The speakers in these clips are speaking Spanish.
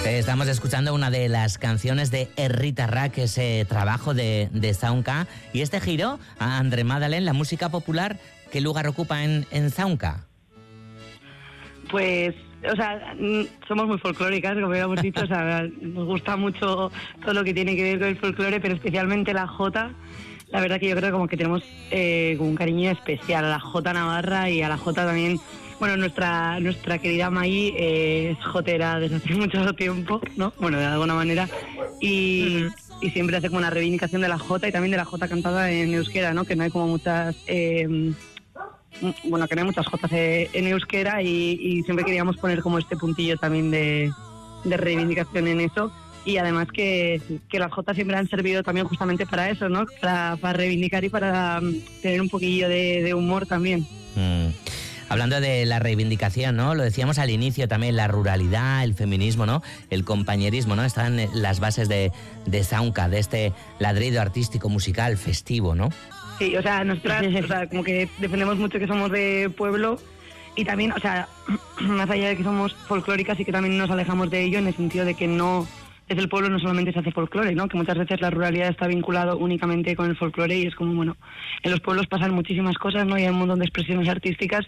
Estamos escuchando una de las canciones de Erritarrak, que es trabajo de Zaunka. Y este giro a Andre Madalen, la música popular, ¿qué lugar ocupa en Zaunka? Pues, o sea, somos muy folclóricas, como habíamos dicho, o sea, nos gusta mucho todo lo que tiene que ver con el folclore, pero especialmente la jota. La verdad que yo creo como que tenemos como un cariño especial a la jota navarra y a la jota también. Bueno, nuestra querida Mai es jotera desde hace mucho tiempo, ¿no? Bueno, de alguna manera. Y siempre hace como una reivindicación de la jota y también de la jota cantada en euskera, ¿no? Que no hay como muchas... bueno, que no hay muchas jotas en euskera y siempre queríamos poner como este puntillo también de reivindicación en eso. Y además que las jotas siempre han servido también justamente para eso, ¿no? Para reivindicar y para tener un poquillo de humor también. Hablando de la reivindicación, ¿no? Lo decíamos al inicio también, la ruralidad, el feminismo, ¿no? El compañerismo, ¿no? Están las bases de Zaunka, de este ladrido artístico, musical, festivo, ¿no? Sí, o sea, o sea, como que defendemos mucho que somos de pueblo y también, o sea, más allá de que somos folclóricas y que también nos alejamos de ello en el sentido de que no... Desde el pueblo no solamente se hace folclore, ¿no? Que muchas veces la ruralidad está vinculado únicamente con el folclore y es como, bueno, en los pueblos pasan muchísimas cosas, ¿no? Y hay un montón de expresiones artísticas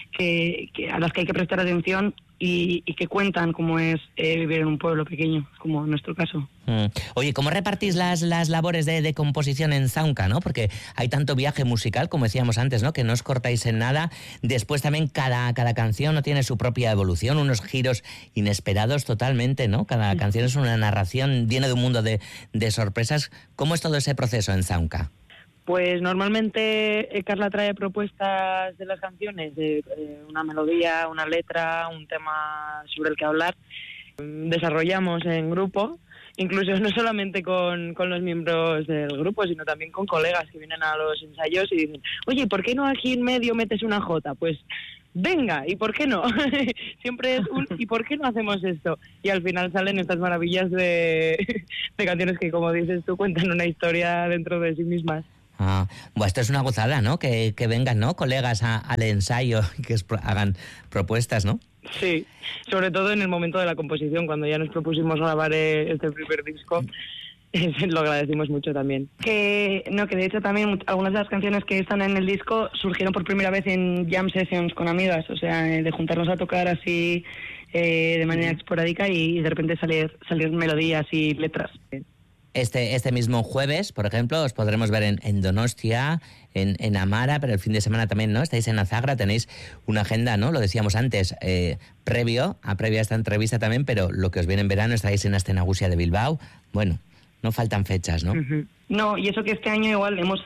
a las que hay que prestar atención y que cuentan cómo es vivir en un pueblo pequeño, como en nuestro caso. Oye, ¿cómo repartís las labores de composición en Zaunka, no? Porque hay tanto viaje musical, como decíamos antes, ¿no? Que no os cortáis en nada. Después también cada canción no tiene su propia evolución, unos giros inesperados totalmente, ¿no? Cada canción es una narración llena de un mundo de sorpresas. ¿Cómo es todo ese proceso en Zaunka? Pues normalmente Carla trae propuestas de las canciones, de una melodía, una letra, un tema sobre el que hablar. Desarrollamos en grupo, incluso no solamente con los miembros del grupo, sino también con colegas que vienen a los ensayos y dicen, oye, ¿por qué no aquí en medio metes una jota? Pues venga, ¿y por qué no? Siempre es ¿y por qué no hacemos esto? Y al final salen estas maravillas de canciones que, como dices tú, cuentan una historia dentro de sí mismas. Bueno, esto es una gozada, ¿no? Que vengan, ¿no? Colegas al ensayo y que hagan propuestas, ¿no? Sí, sobre todo en el momento de la composición, cuando ya nos propusimos grabar este primer disco, lo agradecimos mucho también. Que de hecho también algunas de las canciones que están en el disco surgieron por primera vez en jam sessions con amigas, o sea, de juntarnos a tocar así de manera esporádica y de repente salir melodías y letras. Este mismo jueves, por ejemplo, os podremos ver en Donostia, en Amara, pero el fin de semana también, ¿no? Estáis en Azagra, tenéis una agenda, ¿no? Lo decíamos antes, previa a esta entrevista también, pero lo que os viene en verano, estáis en Astenagusia de Bilbao. Bueno, no faltan fechas, ¿no? No, y eso que este año igual hemos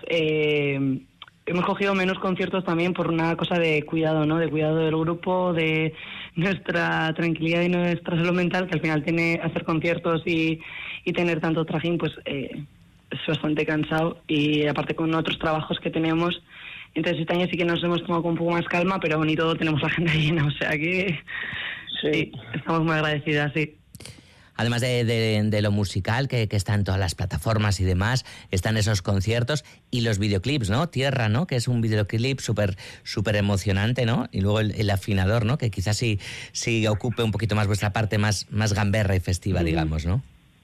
cogido menos conciertos también por una cosa de cuidado, ¿no? De cuidado del grupo, de nuestra tranquilidad y nuestra salud mental, que al final tiene hacer conciertos y tener tanto trajín, pues es bastante cansado, y aparte con otros trabajos que tenemos. Entonces este año sí que nos hemos tomado con un poco más calma, pero ni todo tenemos la agenda llena, o sea que sí, estamos muy agradecidas, sí. Además de lo musical, que está en todas las plataformas y demás, están esos conciertos y los videoclips, ¿no? Tierra, ¿no? Que es un videoclip súper emocionante, ¿no? Y luego el afinador, ¿no? Que quizás sí ocupe un poquito más vuestra parte más gamberra y festiva, digamos, ¿no?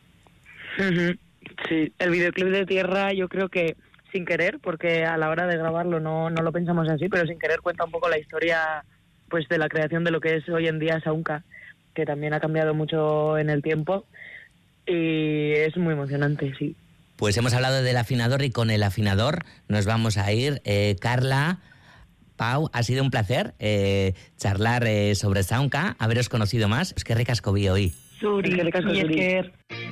Sí, el videoclip de Tierra yo creo que sin querer, porque a la hora de grabarlo no lo pensamos así, pero sin querer cuenta un poco la historia, pues, de la creación de lo que es hoy en día Zaunka, que también ha cambiado mucho en el tiempo y es muy emocionante, sí. Pues hemos hablado del afinador y con el afinador nos vamos a ir. Carla, Pau, ha sido un placer charlar sobre Zaunka, haberos conocido más. Es que ricasco vi hoy. Zuri,